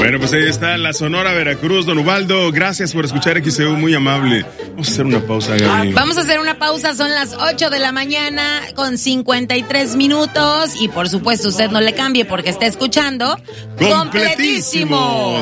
Bueno, pues ahí está la Sonora Veracruz, don Ubaldo. Gracias por escuchar XEU, muy amable. Vamos a hacer una pausa, Gaby. Vamos a hacer una pausa, son las 8 de la mañana con 53 minutos. Y por supuesto, usted no le cambie porque está escuchando ¡Completísimo!